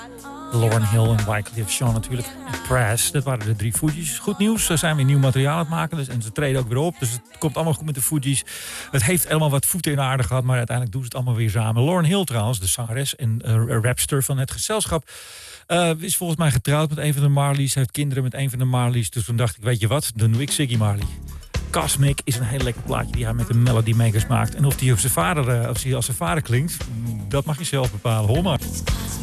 Lauryn Hill en Wyclef Jean natuurlijk. En Press, dat waren de 3 Fugees. Goed nieuws, ze zijn weer nieuw materiaal aan het maken. Dus, en ze treden ook weer op. Dus het komt allemaal goed met de Fugees. Het heeft helemaal wat voeten in de aarde gehad. Maar uiteindelijk doen ze het allemaal weer samen. Lauryn Hill trouwens, de zangeres en rapster van het gezelschap. Is volgens mij getrouwd met een van de Marleys. Heeft kinderen met een van de Marleys. Dus toen dacht ik, weet je wat, dan doe ik Ziggy Marley. Cosmic is een heel lekker plaatje die hij met de Melody Makers maakt. En of hij als zijn vader klinkt, dat mag je zelf bepalen. Hoor maar.